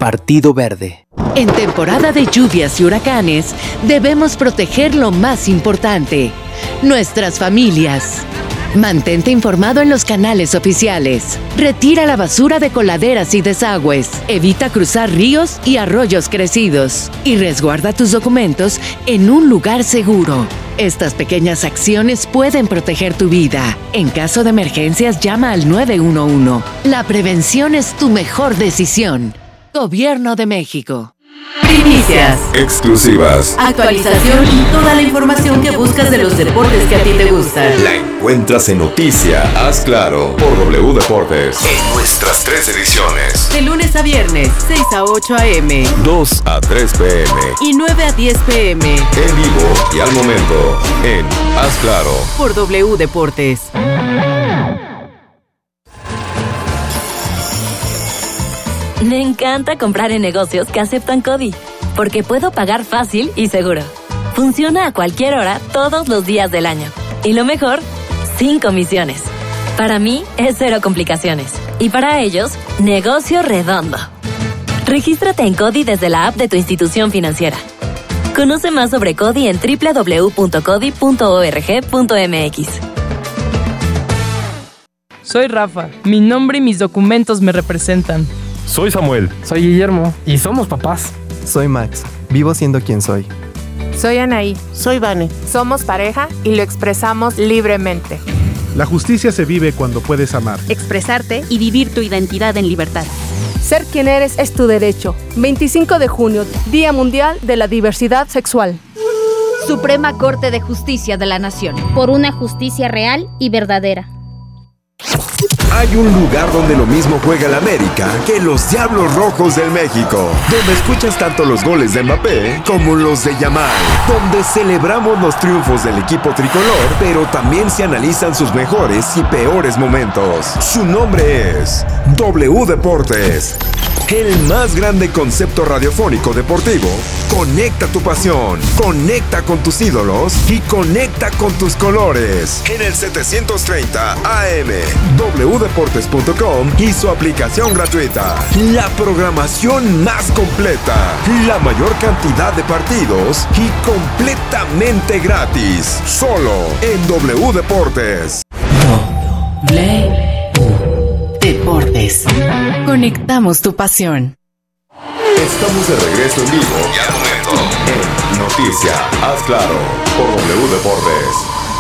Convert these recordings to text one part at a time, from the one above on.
Partido Verde. En temporada de lluvias y huracanes, debemos proteger lo más importante, nuestras familias. Mantente informado en los canales oficiales. Retira la basura de coladeras y desagües. Evita cruzar ríos y arroyos crecidos. Y resguarda tus documentos en un lugar seguro. Estas pequeñas acciones pueden proteger tu vida. En caso de emergencias, llama al 911. La prevención es tu mejor decisión. Gobierno de México. Primicias, exclusivas, actualización y toda la información que buscas de los deportes que a ti te gustan. La encuentras en Noticia Haz Claro por W Deportes. En nuestras 3 ediciones. De lunes a viernes, 6 a 8 a.m. 2 a 3 p.m. Y 9 a 10 p.m. En vivo y al momento en Haz Claro por W Deportes. Me encanta comprar en negocios que aceptan CODI, porque puedo pagar fácil y seguro. Funciona a cualquier hora, todos los días del año. Y lo mejor, sin comisiones. Para mí, es cero complicaciones. Y para ellos, negocio redondo. Regístrate en CODI desde la app de tu institución financiera. Conoce más sobre CODI en www.codi.org.mx. Soy Rafa. Mi nombre y mis documentos me representan. Soy Samuel. Soy Guillermo. Y somos papás. Soy Max. Vivo siendo quien soy. Soy Anaí. Soy Vane. Somos pareja y lo expresamos libremente. La justicia se vive cuando puedes amar, expresarte y vivir tu identidad en libertad. Ser quien eres es tu derecho. 25 de junio, Día Mundial de la Diversidad Sexual. Suprema Corte de Justicia de la Nación. Por una justicia real y verdadera. Hay un lugar donde lo mismo juega el América que los Diablos Rojos del México, donde escuchas tanto los goles de Mbappé como los de Yamal, donde celebramos los triunfos del equipo tricolor, pero también se analizan sus mejores y peores momentos. Su nombre es W Deportes. El más grande concepto radiofónico deportivo. Conecta tu pasión, conecta con tus ídolos y conecta con tus colores. En el 730 AM, wdeportes.com y su aplicación gratuita. La programación más completa, la mayor cantidad de partidos y completamente gratis. Solo en W Deportes. Deportes. Conectamos tu pasión. Estamos de regreso en vivo y al momento en Noticia Haz Claro por W Deportes.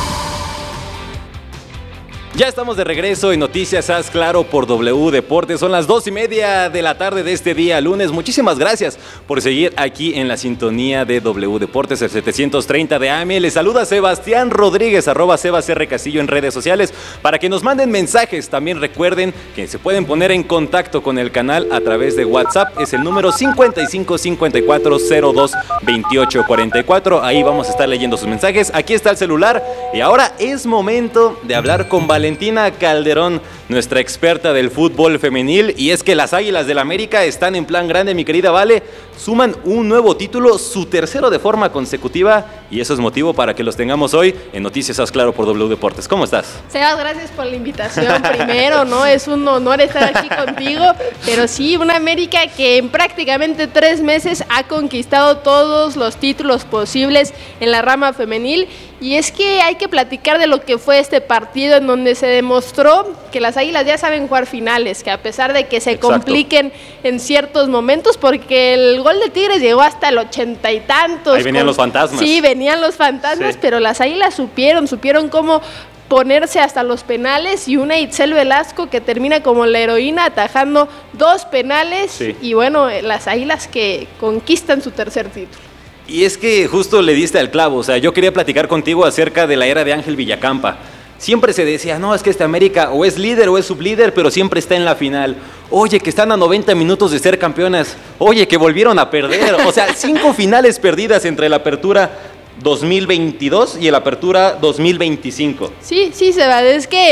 Ya estamos de regreso en Noticias Haz Claro por W Deportes. Son las 2:30 de la tarde de este día lunes. Muchísimas gracias por seguir aquí en la sintonía de W Deportes, el 730 de AM. Les saluda Sebastián Rodríguez, @SebasR Castillo en redes sociales, para que nos manden mensajes. También recuerden que se pueden poner en contacto con el canal a través de WhatsApp. Es el número 55 54 02 28 44. Ahí vamos a estar leyendo sus mensajes. Aquí está el celular. Y ahora es momento de hablar con Valentina Calderón, nuestra experta del fútbol femenil. Y es que las Águilas del América están en plan grande, mi querida Vale. Suman un nuevo título, su tercero de forma consecutiva. Y eso es motivo para que los tengamos hoy en Noticias Haz Claro por W Deportes. ¿Cómo estás? Sebas, gracias por la invitación primero, ¿no? Es un honor estar aquí contigo. Pero sí, una América que en prácticamente 3 meses ha conquistado todos los títulos posibles en la rama femenil. Y es que hay que platicar de lo que fue este partido, en donde se demostró que las Águilas ya saben jugar finales, que a pesar de que se compliquen en ciertos momentos, porque el gol de Tigres llegó hasta el 80 y tantos. Ahí venían los fantasmas. Sí, venían los fantasmas, sí. Pero las Águilas supieron cómo ponerse hasta los penales, y una Itzel Velasco que termina como la heroína atajando 2 penales, sí. Y bueno, las Águilas que conquistan su tercer título. Y es que justo le diste al clavo. O sea, yo quería platicar contigo acerca de la era de Ángel Villacampa. Siempre se decía, no, es que esta América o es líder o es sublíder, pero siempre está en la final. Oye, que están a 90 minutos de ser campeonas. Oye, que volvieron a perder. O sea, 5 finales perdidas entre la apertura 2022 y el apertura 2025. Sí, Sebas, es que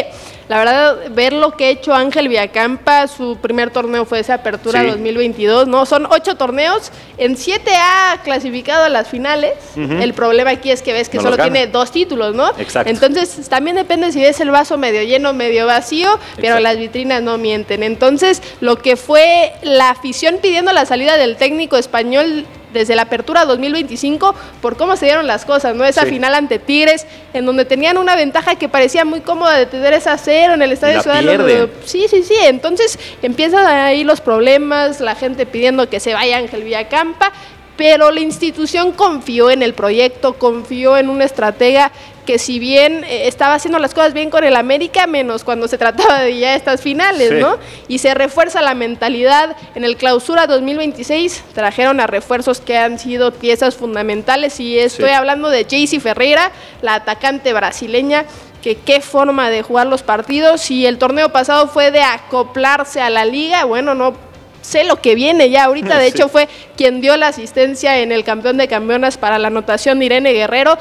La verdad, ver lo que ha hecho Ángel Villacampa, su primer torneo fue esa Apertura 2022, ¿no? Son 8 torneos, en 7 ha clasificado a las finales. El problema aquí es que ves que solo tiene 2 títulos, ¿no? Exacto. Entonces, también depende si ves el vaso medio lleno, medio vacío, pero las vitrinas no mienten. Entonces, lo que fue la afición pidiendo la salida del técnico español desde la Apertura 2025, por cómo se dieron las cosas, ¿no? Esa final ante Tigres, en donde tenían una ventaja que parecía muy cómoda de tener esa 0 en el Estadio Ciudad de los... Sí, entonces empiezan ahí los problemas, la gente pidiendo que se vaya Ángel Villacampa, pero la institución confió en el proyecto, confió en una estratega que si bien estaba haciendo las cosas bien con el América, menos cuando se trataba de ya estas finales, ¿no? Y se refuerza la mentalidad. En el Clausura 2026 trajeron a refuerzos que han sido piezas fundamentales y estoy hablando de Jaycee Ferreira, la atacante brasileña, que qué forma de jugar los partidos. Y el torneo pasado fue de acoplarse a la liga, bueno, no sé lo que viene ya ahorita, de hecho fue quien dio la asistencia en el campeón de campeonas para la anotación de Irene Guerrero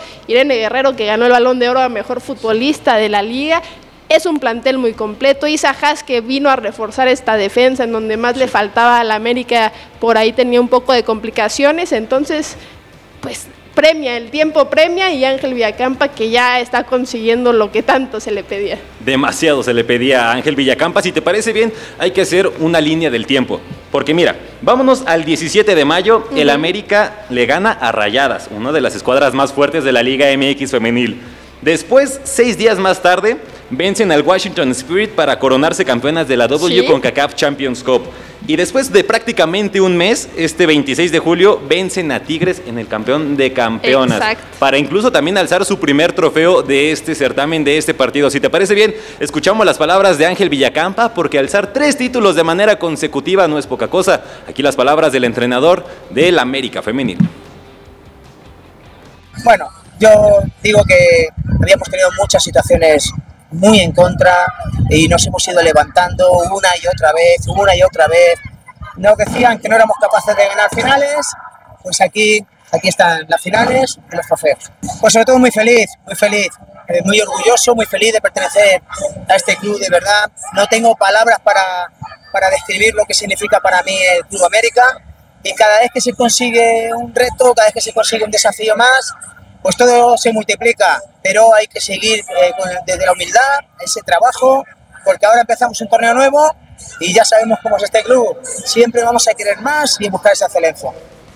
que ganó el Balón de Oro a mejor futbolista de la liga. Es un plantel muy completo. Isa Haas, que vino a reforzar esta defensa en donde más le faltaba a la América, por ahí tenía un poco de complicaciones, entonces pues el tiempo premia, y Ángel Villacampa, que ya está consiguiendo lo que tanto se le pedía. Demasiado se le pedía a Ángel Villacampa. Si te parece bien, hay que hacer una línea del tiempo, porque mira, vámonos al 17 de mayo, el América le gana a Rayadas, una de las escuadras más fuertes de la Liga MX femenil. Después, 6 días más tarde, vencen al Washington Spirit para coronarse campeonas de la CONCACAF Champions Cup. Y después de prácticamente un mes, este 26 de julio, vencen a Tigres en el campeón de campeonas. Exacto. Para incluso también alzar su primer trofeo de este certamen, de este partido. Si te parece bien, escuchamos las palabras de Ángel Villacampa, porque alzar 3 títulos de manera consecutiva no es poca cosa. Aquí las palabras del entrenador del América Femenil. Bueno, yo digo que habíamos tenido muchas situaciones muy en contra y nos hemos ido levantando una y otra vez. Nos decían que no éramos capaces de ganar finales, pues aquí están las finales y los trofeos. Pues sobre todo muy feliz, muy orgulloso, muy feliz de pertenecer a este club, de verdad. No tengo palabras para describir lo que significa para mí el Club América, y cada vez que se consigue un reto, cada vez que se consigue un desafío más, pues todo se multiplica, pero hay que seguir desde la humildad, ese trabajo, porque ahora empezamos un torneo nuevo y ya sabemos cómo es este club. Siempre vamos a querer más y buscar esa excelencia.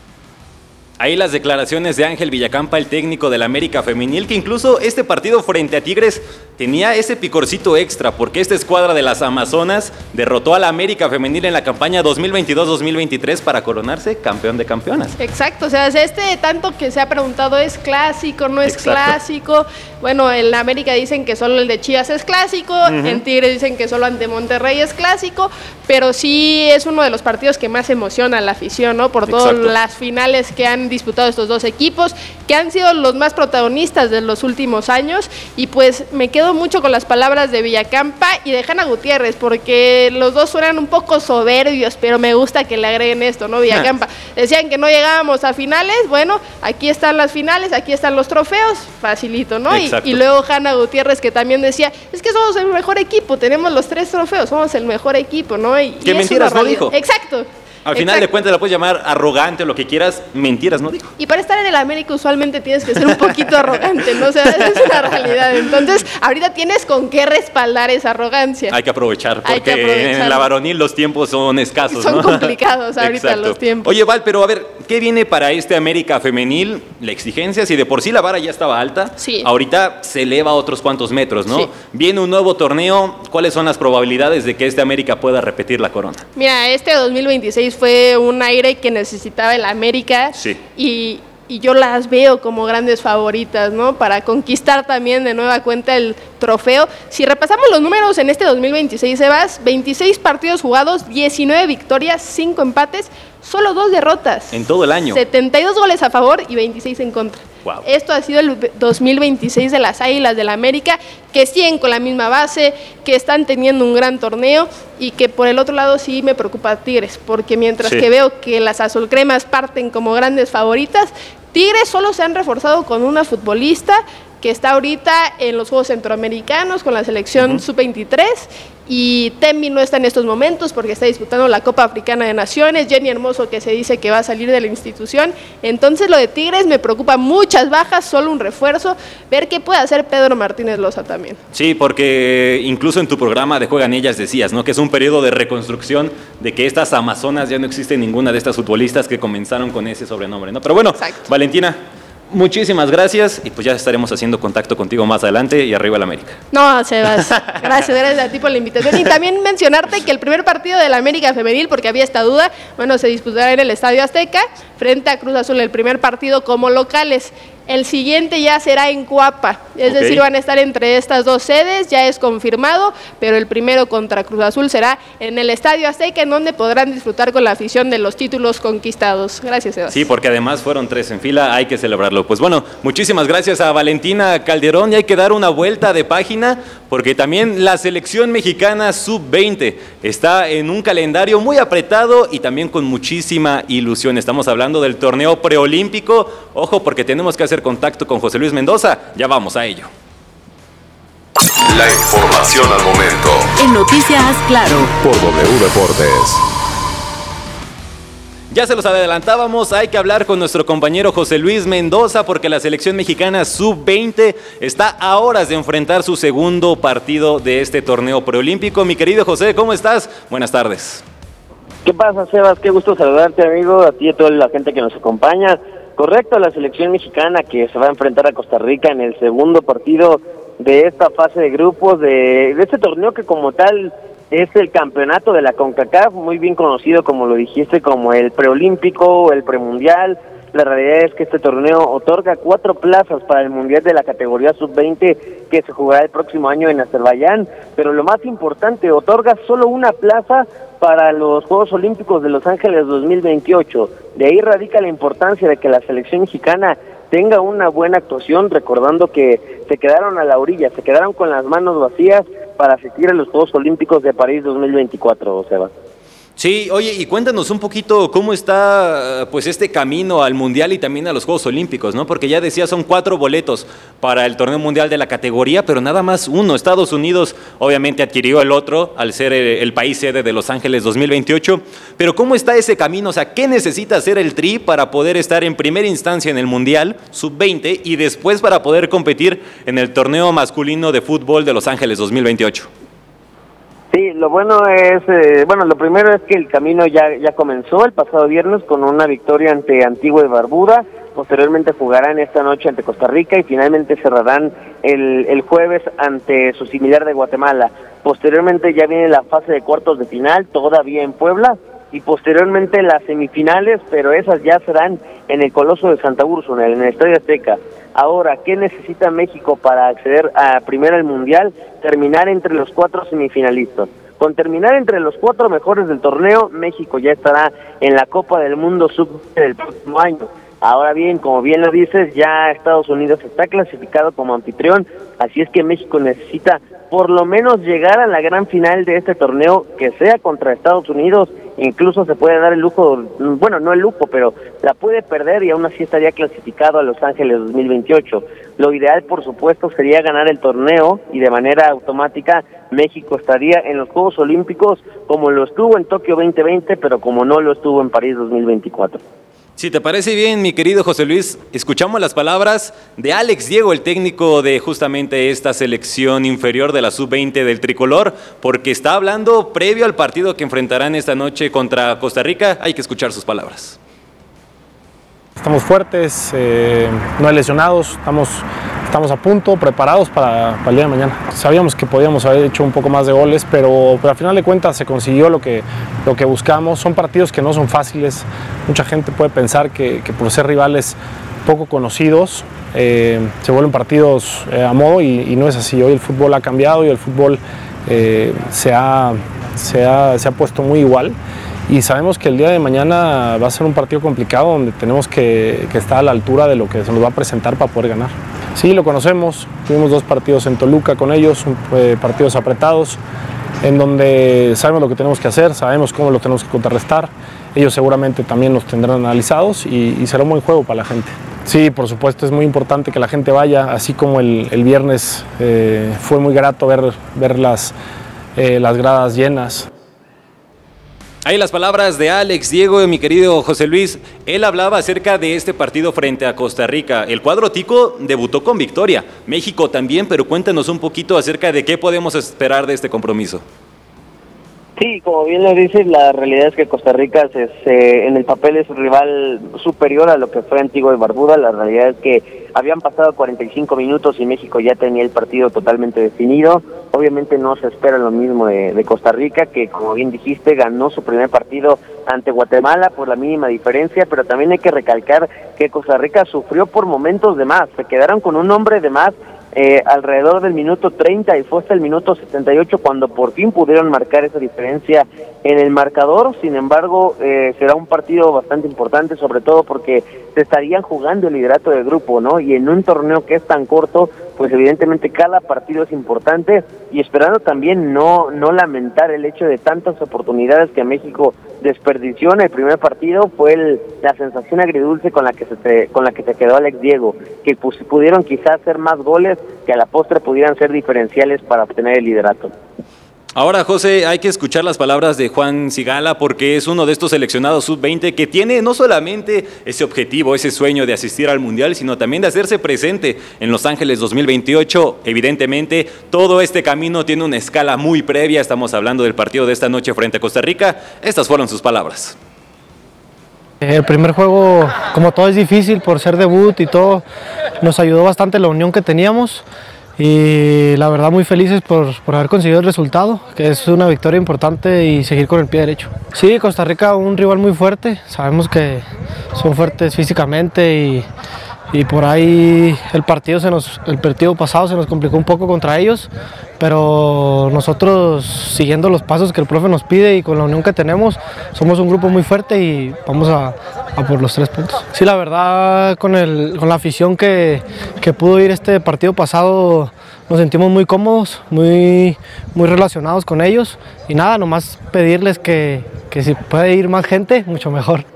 Ahí las declaraciones de Ángel Villacampa, el técnico del América Femenil, que incluso este partido frente a Tigres tenía ese picorcito extra, porque esta escuadra de las Amazonas derrotó a la América Femenil en la campaña 2022-2023 para coronarse campeón de campeonas. Exacto, o sea, tanto que se ha preguntado, ¿es clásico, no es clásico? Bueno, en la América dicen que solo el de Chivas es clásico, en Tigres dicen que solo ante Monterrey es clásico, pero sí es uno de los partidos que más emociona a la afición, ¿no? Por todas las finales que han disputado estos dos equipos, que han sido los más protagonistas de los últimos años. Y pues me quedo mucho con las palabras de Villacampa y de Hanna Gutiérrez, porque los dos suenan un poco soberbios, pero me gusta que le agreguen esto, ¿no? Villacampa, decían que no llegábamos a finales, bueno, aquí están las finales, aquí están los trofeos, facilito, ¿no? Y luego Hanna Gutiérrez, que también decía, es que somos el mejor equipo, tenemos los 3 trofeos, somos el mejor equipo, ¿no? ¿Qué mentiras no dijo? Exacto. Al final de cuentas la puedes llamar arrogante o lo que quieras, mentiras no dijo. Y para estar en el América usualmente tienes que ser un poquito arrogante, ¿no? O sea, esa es una realidad. Entonces, ahorita tienes con qué respaldar esa arrogancia. Hay que aprovechar, porque en la varonil los tiempos son escasos, son complicados ahorita los tiempos. Oye, Val, pero a ver, ¿qué viene para este América Femenil? La exigencia, si de por sí la vara ya estaba alta, ahorita se eleva a otros cuantos metros, ¿no? Viene un nuevo torneo, ¿cuáles son las probabilidades de que este América pueda repetir la corona? Mira, este 2026 fue un aire que necesitaba el América y yo las veo como grandes favoritas, ¿no? Para conquistar también de nueva cuenta el trofeo. Si repasamos los números en este 2026, Sebas, 26 partidos jugados, 19 victorias, 5 empates, solo 2 derrotas. En todo el año. 72 goles a favor y 26 en contra. Wow. Esto ha sido el 2026 de las Águilas del América, que siguen con la misma base, que están teniendo un gran torneo, y que por el otro lado sí me preocupa Tigres, porque mientras que veo que las azulcremas parten como grandes favoritas, Tigres solo se han reforzado con una futbolista que está ahorita en los Juegos Centroamericanos con la selección sub-23, y Temi no está en estos momentos porque está disputando la Copa Africana de Naciones. Jenny Hermoso, que se dice que va a salir de la institución. Entonces lo de Tigres me preocupa, muchas bajas, solo un refuerzo, ver qué puede hacer Pedro Martínez Loza también. Sí, porque incluso en tu programa de Juegan Ellas decías, ¿no?, que es un periodo de reconstrucción, de que estas amazonas ya no existe ninguna de estas futbolistas que comenzaron con ese sobrenombre, ¿no? Pero bueno, exacto. Valentina, muchísimas gracias y pues ya estaremos haciendo contacto contigo más adelante y arriba el América. No, Sebas, gracias a ti por la invitación. Y también mencionarte que el primer partido de la América femenil, porque había esta duda, bueno, se disputará en el Estadio Azteca frente a Cruz Azul, el primer partido como locales. El siguiente ya será en Coapa, es decir, van a estar entre estas dos sedes, ya es confirmado, pero el primero contra Cruz Azul será en el Estadio Azteca, en donde podrán disfrutar con la afición de los títulos conquistados. Gracias, Sebas. Sí, porque además fueron 3 en fila, hay que celebrarlo. Pues bueno, muchísimas gracias a Valentina Calderón, y hay que dar una vuelta de página, porque también la selección mexicana sub-20 está en un calendario muy apretado y también con muchísima ilusión. Estamos hablando del torneo preolímpico. Ojo, porque tenemos que hacer contacto con José Luis Mendoza. Ya vamos a ello. La información al momento. En Noticias Claro. Por W Deportes. Ya se los adelantábamos, hay que hablar con nuestro compañero José Luis Mendoza, porque la selección mexicana sub-20 está a horas de enfrentar su segundo partido de este torneo preolímpico. Mi querido José, ¿cómo estás? Buenas tardes. ¿Qué pasa, Sebas? Qué gusto saludarte, amigo, a ti y a toda la gente que nos acompaña. Correcto, la selección mexicana que se va a enfrentar a Costa Rica en el segundo partido de esta fase de grupos de este torneo, que como tal es el campeonato de la CONCACAF, muy bien conocido, como lo dijiste, como el preolímpico, el premundial. La realidad es que este torneo otorga 4 plazas para el mundial de la categoría sub-20 que se jugará el próximo año en Azerbaiyán, pero lo más importante, otorga solo una plaza para los Juegos Olímpicos de Los Ángeles 2028. De ahí radica la importancia de que la selección mexicana tenga una buena actuación, recordando que se quedaron a la orilla, se quedaron con las manos vacías para asistir a los Juegos Olímpicos de París 2024, Sebas. Sí, oye, y cuéntanos un poquito cómo está pues este camino al Mundial y también a los Juegos Olímpicos, ¿no? Porque ya decía, son 4 boletos para el torneo mundial de la categoría, pero nada más uno. Estados Unidos obviamente adquirió el otro al ser el país sede de Los Ángeles 2028, pero ¿cómo está ese camino? O sea, ¿qué necesita hacer el Tri para poder estar en primera instancia en el Mundial sub-20 y después para poder competir en el torneo masculino de fútbol de Los Ángeles 2028? Sí, lo bueno es, lo primero es que el camino ya comenzó el pasado viernes con una victoria ante Antigua y Barbuda. Posteriormente jugarán esta noche ante Costa Rica y finalmente cerrarán el jueves ante su similar de Guatemala. Posteriormente ya viene la fase de cuartos de final, todavía en Puebla, y posteriormente las semifinales, pero esas ya serán en el Coloso de Santa Úrsula, en el Estadio Azteca. Ahora, ¿qué necesita México para acceder a primero al Mundial? Terminar entre los 4 semifinalistas. Con terminar entre los 4 mejores del torneo, México ya estará en la Copa del Mundo sub-20 del próximo año. Ahora bien, como bien lo dices, ya Estados Unidos está clasificado como anfitrión, así es que México necesita por lo menos llegar a la gran final de este torneo, que sea contra Estados Unidos. Incluso se puede dar el lujo, bueno, no el lujo, pero la puede perder y aún así estaría clasificado a Los Ángeles 2028. Lo ideal, por supuesto, sería ganar el torneo y de manera automática México estaría en los Juegos Olímpicos como lo estuvo en Tokio 2020, pero como no lo estuvo en París 2024. Si te parece bien, mi querido José Luis, escuchamos las palabras de Alex Diego, el técnico de justamente esta selección inferior de la sub-20 del tricolor, porque está hablando previo al partido que enfrentarán esta noche contra Costa Rica. Hay que escuchar sus palabras. Estamos fuertes, no hay lesionados, estamos a punto, preparados para el día de mañana. Sabíamos que podíamos haber hecho un poco más de goles, pero al final de cuentas se consiguió lo que buscamos. Son partidos que no son fáciles. Mucha gente puede pensar que por ser rivales poco conocidos se vuelven partidos a modo y no es así. Hoy el fútbol ha cambiado y el fútbol se ha puesto muy igual. Y sabemos que el día de mañana va a ser un partido complicado donde tenemos que estar a la altura de lo que se nos va a presentar para poder ganar. Sí, lo conocemos, tuvimos 2 partidos en Toluca con ellos, partidos apretados, en donde sabemos lo que tenemos que hacer, sabemos cómo lo tenemos que contrarrestar. Ellos seguramente también los tendrán analizados y será un buen juego para la gente. Sí, por supuesto, es muy importante que la gente vaya, así como el viernes fue muy grato ver las gradas llenas. Ahí las palabras de Alex, Diego y mi querido José Luis. Él hablaba acerca de este partido frente a Costa Rica. El cuadro tico debutó con victoria, México también, pero cuéntanos un poquito acerca de qué podemos esperar de este compromiso. Sí, como bien lo dices, la realidad es que Costa Rica en el papel es un rival superior a lo que fue Antigua y Barbuda. La realidad es que habían pasado 45 minutos y México ya tenía el partido totalmente definido. Obviamente no se espera lo mismo de Costa Rica, que como bien dijiste, ganó su primer partido ante Guatemala por la mínima diferencia, pero también hay que recalcar que Costa Rica sufrió por momentos de más. Se quedaron con un hombre de más alrededor del minuto 30 y fue hasta el minuto 78 cuando por fin pudieron marcar esa diferencia en el marcador. Sin embargo, será un partido bastante importante, sobre todo porque se estarían jugando el liderato del grupo, ¿no? Y en un torneo que es tan corto, pues evidentemente cada partido es importante, y esperando también no lamentar el hecho de tantas oportunidades que México desperdició en el primer partido. Fue la sensación agridulce con la que se quedó Alex Diego, que pudieron quizás hacer más goles que a la postre pudieran ser diferenciales para obtener el liderato. Ahora, José, hay que escuchar las palabras de Juan Sigala, porque es uno de estos seleccionados sub-20 que tiene no solamente ese objetivo, ese sueño de asistir al Mundial, sino también de hacerse presente en Los Ángeles 2028. Evidentemente, todo este camino tiene una escala muy previa. Estamos hablando del partido de esta noche frente a Costa Rica. Estas fueron sus palabras. El primer juego, como todo, es difícil por ser debut y todo. Nos ayudó bastante la unión que teníamos. Y la verdad muy felices por haber conseguido el resultado, que es una victoria importante, y seguir con el pie derecho. Sí, Costa Rica, un rival muy fuerte, sabemos que son fuertes físicamente y por ahí el partido pasado se nos complicó un poco contra ellos, pero nosotros, siguiendo los pasos que el profe nos pide y con la unión que tenemos, somos un grupo muy fuerte y vamos a por los 3 puntos. Sí, la verdad, con la afición que pudo ir este partido pasado, nos sentimos muy cómodos, muy relacionados con ellos, y nada, nomás pedirles que si puede ir más gente, mucho mejor.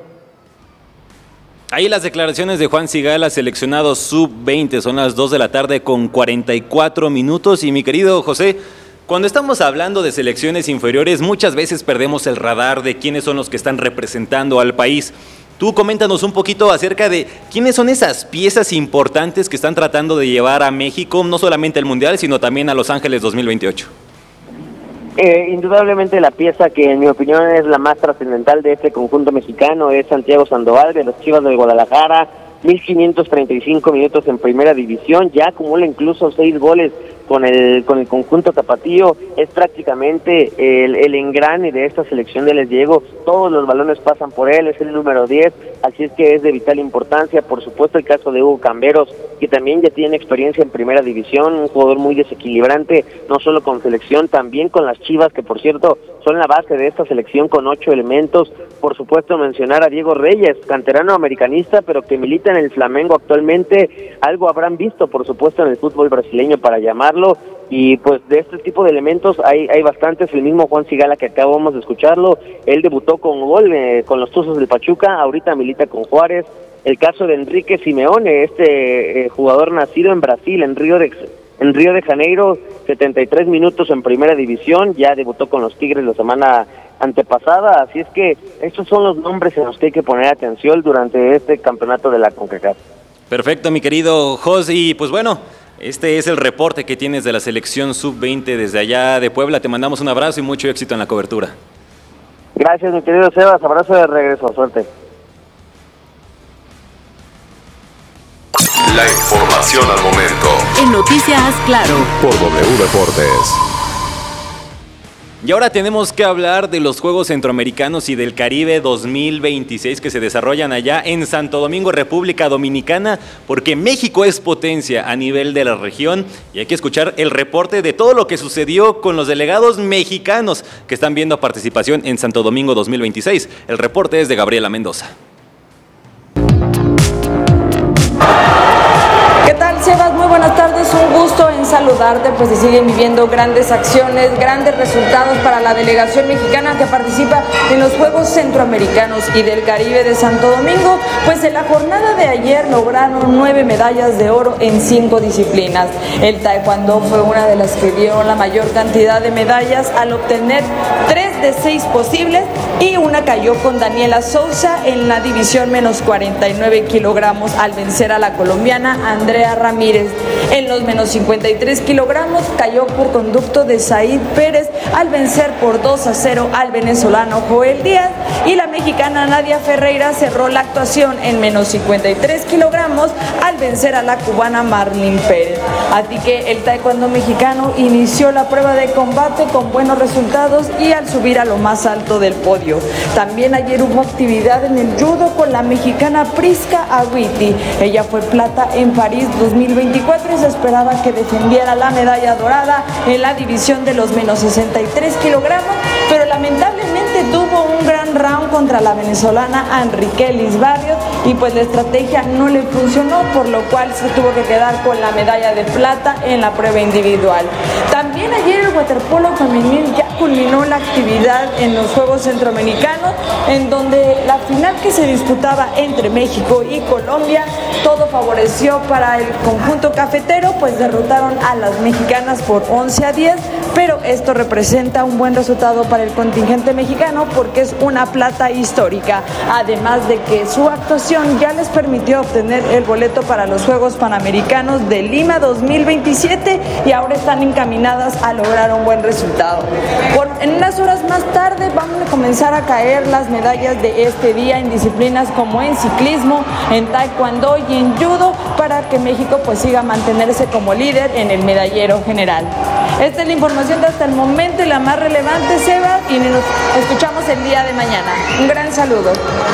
Ahí las declaraciones de Juan Sigala, seleccionado sub-20. Son las 2 de la tarde con 44 minutos. Y mi querido José, cuando estamos hablando de selecciones inferiores, muchas veces perdemos el radar de quiénes son los que están representando al país. Tú coméntanos un poquito acerca de quiénes son esas piezas importantes que están tratando de llevar a México, no solamente al Mundial, sino también a Los Ángeles 2028. Indudablemente la pieza que en mi opinión es la más trascendental de este conjunto mexicano es Santiago Sandoval, de los Chivas de Guadalajara. 1,535 minutos en primera división, ya acumula incluso 6 goles con el conjunto tapatío. Es prácticamente el engrane de esta selección de Les Diego. Todos los balones pasan por él, es el número 10, así es que es de vital importancia. Por supuesto, el caso de Hugo Camberos, que también ya tiene experiencia en primera división, un jugador muy desequilibrante, no solo con selección, también con las Chivas, que por cierto son la base de esta selección con 8 elementos. Por supuesto, mencionar a Diego Reyes, canterano americanista, pero que milita en el Flamengo actualmente. Algo habrán visto, por supuesto, en el fútbol brasileño para llamarlo, y pues de este tipo de elementos hay bastantes. El mismo Juan Sigala, que acabamos de escucharlo, él debutó con gol con los Tuzos del Pachuca, ahorita milita con Juárez. El caso de Enrique Simeone, jugador nacido en Brasil, en Río de Janeiro, 73 minutos en primera división, ya debutó con los Tigres la semana antepasada, así es que estos son los nombres en los que hay que poner atención durante este campeonato de la CONCACAF. Perfecto, mi querido Jos, y pues bueno, este es el reporte que tienes de la selección sub-20 desde allá de Puebla. Te mandamos un abrazo y mucho éxito en la cobertura. Gracias, mi querido Sebas, abrazo de regreso, suerte. La información al momento. En Noticias Claro. Por W Deportes. Y ahora tenemos que hablar de los Juegos Centroamericanos y del Caribe 2026 que se desarrollan allá en Santo Domingo, República Dominicana, porque México es potencia a nivel de la región, y hay que escuchar el reporte de todo lo que sucedió con los delegados mexicanos que están viendo participación en Santo Domingo 2026. El reporte es de Gabriela Mendoza. ¿Qué tal, Sebas? Muy buenas tardes, un gusto en saludarte, pues se siguen viviendo grandes acciones, grandes resultados para la delegación mexicana que participa en los Juegos Centroamericanos y del Caribe de Santo Domingo. Pues en la jornada de ayer lograron 9 medallas de oro en 5 disciplinas. El taekwondo fue una de las que dio la mayor cantidad de medallas al obtener 3 de 6 posibles, y una cayó con Daniela Souza en la división menos 49 kilogramos al vencer a la colombiana Andrea Ramírez. En los menos 53 kilogramos cayó por conducto de Said Pérez al vencer por 2-0 al venezolano Joel Díaz, y la mexicana Nadia Ferreira cerró la actuación en menos 53 kilogramos al vencer a la cubana Marlene Pérez. Así que el taekwondo mexicano inició la prueba de combate con buenos resultados y al subir a lo más alto del podio. También ayer hubo actividad en el judo con la mexicana Prisca Agüiti. Ella fue plata en París 2024 y se esperaba que defendiera la medalla dorada en la división de los menos 63 kilogramos, pero lamentablemente tuvo un gran round contra la venezolana Enriquelis Barrios y pues la estrategia no le funcionó, por lo cual se tuvo que quedar con la medalla de plata en la prueba individual. También ayer el waterpolo femenil ya culminó la actividad en los Juegos Centroamericanos, en donde la final que se disputaba entre México y Colombia, todo favoreció para el conjunto cafetero, pues derrotaron a las mexicanas por 11-10, pero esto representa un buen resultado para el contingente mexicano porque es una plata histórica, además de que su actuación ya les permitió obtener el boleto para los Juegos Panamericanos de Lima 2027 y ahora están encaminadas a lograr un buen resultado. En unas horas más tarde vamos a comenzar a caer las medallas de este día en disciplinas como en ciclismo, en taekwondo y en judo, para que México pues siga a mantenerse como líder en el medallero general. Esta es la información de hasta el momento y la más relevante, Seba, y nos escuchamos el día de mañana. Un gran saludo.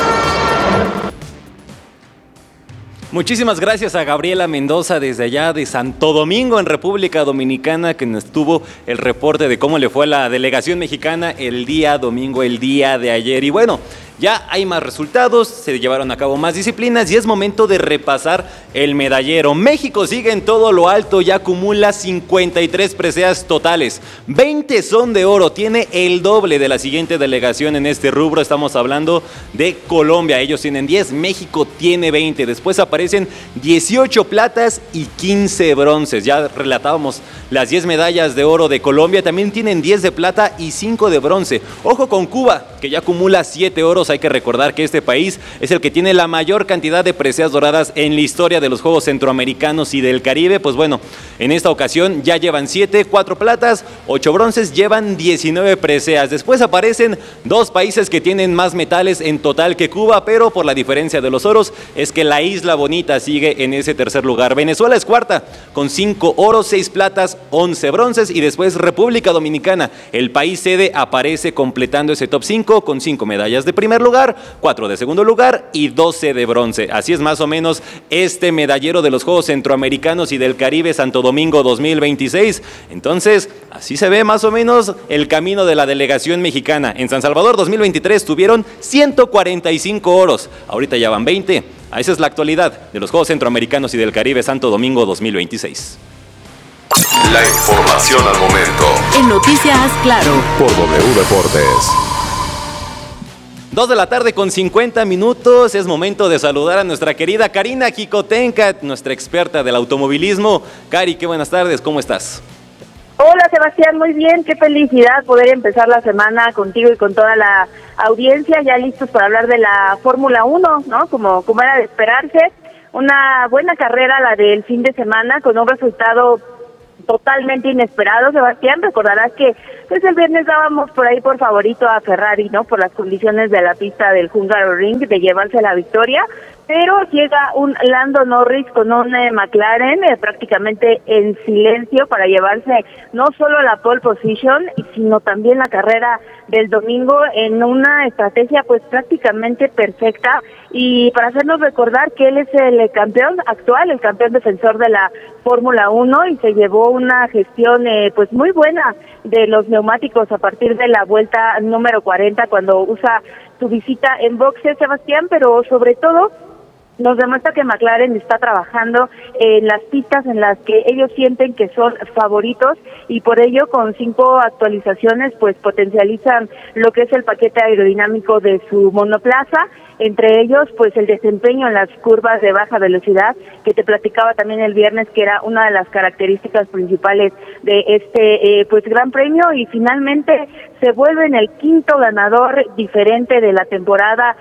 Muchísimas gracias a Gabriela Mendoza desde allá de Santo Domingo, en República Dominicana, que nos tuvo el reporte de cómo le fue a la delegación mexicana el día domingo, el día de ayer. Y bueno, ya hay más resultados, se llevaron a cabo más disciplinas y es momento de repasar el medallero. México sigue en todo lo alto y acumula 53 preseas totales. 20 son de oro, tiene el doble de la siguiente delegación en este rubro. Estamos hablando de Colombia, ellos tienen 10, México tiene 20. Después aparecen 18 platas y 15 bronces. Ya relatábamos las 10 medallas de oro de Colombia, también tienen 10 de plata y 5 de bronce. Ojo con Cuba, que ya acumula 7 oros. Hay que recordar que este país es el que tiene la mayor cantidad de preseas doradas en la historia de los Juegos Centroamericanos y del Caribe. Pues bueno, en esta ocasión ya llevan 7, 4 platas, 8 bronces, llevan 19 preseas. Después aparecen 2 países que tienen más metales en total que Cuba, pero por la diferencia de los oros es que la Isla Bonita sigue en ese tercer lugar. Venezuela es cuarta con 5 oros, 6 platas, 11 bronces, y después República Dominicana, el país sede, aparece completando ese top 5 con 5 medallas de primer lugar, 4 de segundo lugar y 12 de bronce. Así es más o menos este medallero de los Juegos Centroamericanos y del Caribe Santo Domingo 2026. Entonces, así se ve más o menos el camino de la delegación mexicana. En San Salvador 2023 tuvieron 145 oros, ahorita ya van 20. Esa es la actualidad de los Juegos Centroamericanos y del Caribe Santo Domingo 2026. La información al momento. En Noticias Claro. Por W Deportes. 2 de la tarde con 50 minutos, es momento de saludar a nuestra querida Karina Jicotenca, nuestra experta del automovilismo. Cari, qué buenas tardes, ¿cómo estás? Hola Sebastián, muy bien, qué felicidad poder empezar la semana contigo y con toda la audiencia, ya listos para hablar de la Fórmula 1, ¿no? Como era de esperarse, una buena carrera la del fin de semana con un resultado totalmente inesperado, Sebastián. Recordarás que pues el viernes dábamos por ahí por favorito a Ferrari, ¿no? Por las condiciones de la pista del Hungaroring de llevarse la victoria, pero llega un Lando Norris con un McLaren prácticamente en silencio para llevarse no solo la pole position, sino también la carrera del domingo en una estrategia pues prácticamente perfecta, y para hacernos recordar que él es el campeón actual, el campeón defensor de la Fórmula 1, y se llevó una gestión pues muy buena de los neumáticos a partir de la vuelta número 40 cuando usa su visita en boxes, Sebastián, pero sobre todo nos demuestra que McLaren está trabajando en las pistas en las que ellos sienten que son favoritos y por ello con 5 actualizaciones pues potencializan lo que es el paquete aerodinámico de su monoplaza, entre ellos pues el desempeño en las curvas de baja velocidad que te platicaba también el viernes que era una de las características principales de este pues Gran Premio, y finalmente se vuelven el 5º ganador diferente de la temporada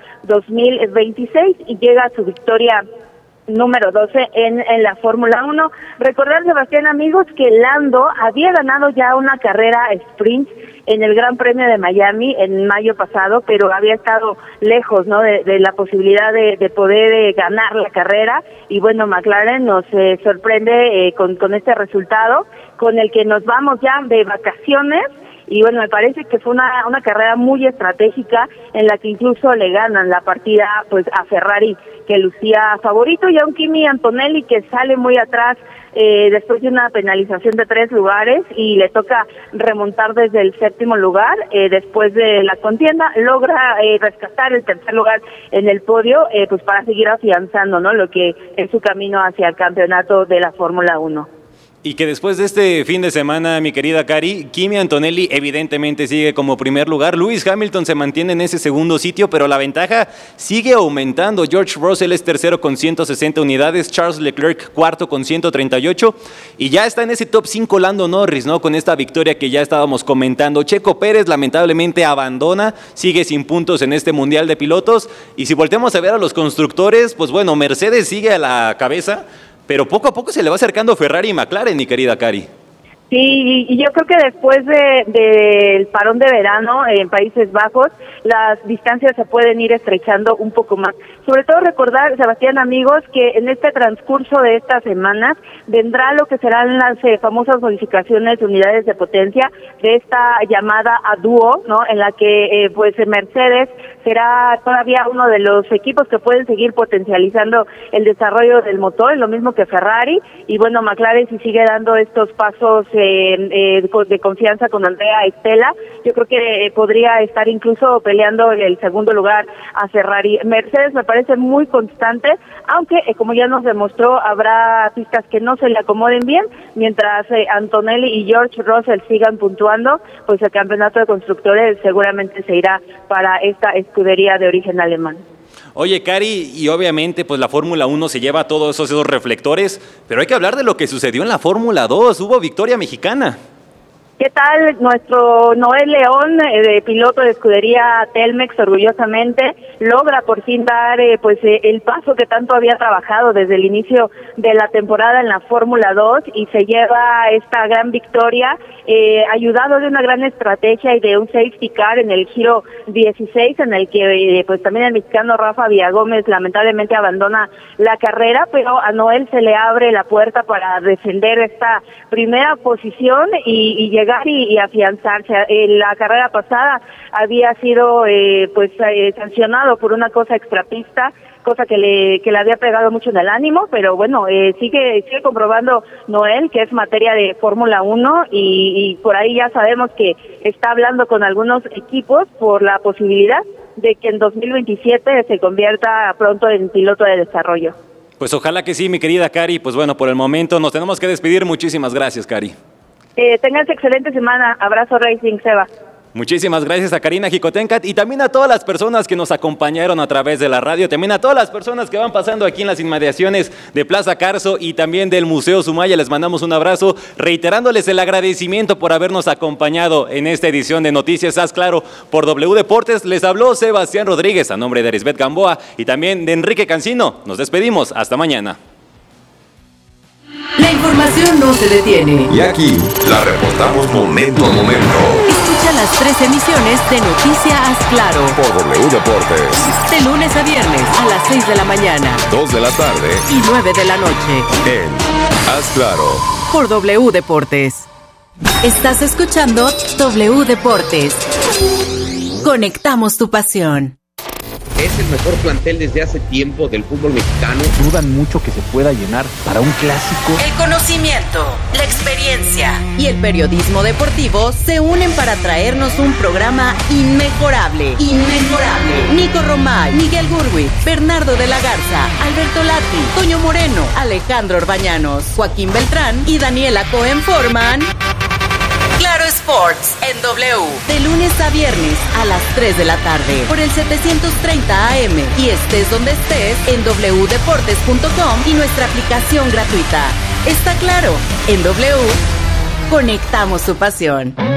2026 y llega a su victoria número 12 en la Fórmula 1. Recordar, Sebastián, amigos, que Lando había ganado ya una carrera sprint en el Gran Premio de Miami en mayo pasado, pero había estado lejos, ¿no?, de la posibilidad de poder ganar la carrera, y bueno, McLaren nos sorprende con este resultado, con el que nos vamos ya de vacaciones. Y bueno, me parece que fue una carrera muy estratégica en la que incluso le ganan la partida pues a Ferrari, que lucía favorito, y a un Kimi Antonelli que sale muy atrás después de una penalización de 3 lugares y le toca remontar desde el 7º lugar. Después de la contienda logra rescatar el 3er lugar en el podio pues para seguir afianzando, ¿no?, lo que es su camino hacia el campeonato de la Fórmula 1. Y que después de este fin de semana, mi querida Cari, Kimi Antonelli evidentemente sigue como primer lugar. Lewis Hamilton se mantiene en ese segundo sitio, pero la ventaja sigue aumentando. George Russell es tercero con 160 unidades, Charles Leclerc cuarto con 138, y ya está en ese top 5 Lando Norris, ¿no?, con esta victoria que ya estábamos comentando. Checo Pérez lamentablemente abandona, sigue sin puntos en este Mundial de Pilotos, y si volteamos a ver a los constructores, pues bueno, Mercedes sigue a la cabeza, pero poco a poco se le va acercando Ferrari y McLaren, mi querida Cari. Sí, y yo creo que después del parón de verano en Países Bajos, las distancias se pueden ir estrechando un poco más. Sobre todo recordar, Sebastián, amigos, que en este transcurso de estas semanas vendrá lo que serán las famosas modificaciones de unidades de potencia de esta llamada a dúo, ¿no?, en la que pues Mercedes será todavía uno de los equipos que pueden seguir potencializando el desarrollo del motor, lo mismo que Ferrari, y bueno, McLaren si sigue dando estos pasos de confianza con Andrea Estela, yo creo que podría estar incluso peleando el segundo lugar a Ferrari. Mercedes me parece muy constante, aunque como ya nos demostró, habrá pistas que no se le acomoden bien, mientras Antonelli y George Russell sigan puntuando, pues el campeonato de constructores seguramente se irá para esta escudería de origen alemán. Oye, Cari, y obviamente pues la Fórmula 1 se lleva todos esos reflectores, pero hay que hablar de lo que sucedió en la Fórmula 2, hubo victoria mexicana. ¿Qué tal nuestro Noel León, de piloto de escudería Telmex, orgullosamente logra por fin dar pues el paso que tanto había trabajado desde el inicio de la temporada en la Fórmula 2 y se lleva esta gran victoria, ayudado de una gran estrategia y de un safety car en el giro 16, en el que pues también el mexicano Rafa Villagómez lamentablemente abandona la carrera, pero a Noel se le abre la puerta para defender esta primera posición y llegar y afianzarse. La carrera pasada había sido sancionado por una cosa extrapista, cosa que le había pegado mucho en el ánimo, pero bueno, sigue comprobando Noel que es materia de Fórmula 1 y por ahí ya sabemos que está hablando con algunos equipos por la posibilidad de que en 2027 se convierta pronto en piloto de desarrollo. Pues ojalá que sí, mi querida Cari. Pues bueno, por el momento nos tenemos que despedir. Muchísimas gracias, Cari. Tengan excelente semana. Abrazo Racing, Seba. Muchísimas gracias a Karina Jicotencat y también a todas las personas que nos acompañaron a través de la radio, también a todas las personas que van pasando aquí en las inmediaciones de Plaza Carso y también del Museo Sumaya. Les mandamos un abrazo, reiterándoles el agradecimiento por habernos acompañado en esta edición de Noticias Haz Claro por W Deportes. Les habló Sebastián Rodríguez a nombre de Erisbeth Gamboa y también de Enrique Cancino. Nos despedimos, hasta mañana. La información no se detiene. Y aquí la reportamos momento a momento. Escucha las 3 emisiones de Noticias Haz Claro por W Deportes. De lunes a viernes a las 6 de la mañana, 2 de la tarde y 9 de la noche. En Haz Claro por W Deportes. Estás escuchando W Deportes. Conectamos tu pasión. es el mejor plantel desde hace tiempo del fútbol mexicano. Dudan mucho que se pueda llenar para un clásico. El conocimiento, la experiencia y el periodismo deportivo se unen para traernos un programa inmejorable. Nico Romay, Miguel Gurwitz, Bernardo de la Garza, Alberto Lati, Toño Moreno, Alejandro Orbañanos, Joaquín Beltrán y Daniela Cohen forman Claro Sports en W, de lunes a viernes a las 3 de la tarde por el 730 AM y estés donde estés en wdeportes.com y nuestra aplicación gratuita. Está claro, en W conectamos su pasión.